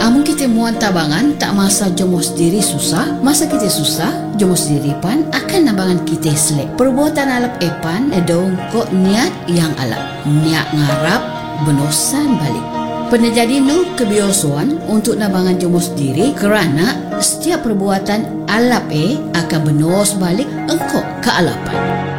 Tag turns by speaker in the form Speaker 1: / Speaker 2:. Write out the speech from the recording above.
Speaker 1: Amun kita muan tabangan tak masa jomo sendiri susah, masa kita susah jomo sendiri pan akan nabangan kita selek. Perbuatan alap epan edong kok niat yang alap, niat ngarap benosan balik. Pernah jadi nu kebiasaan untuk nabangan jomo sendiri kerana setiap perbuatan alap akan benos balik engkau kealapan.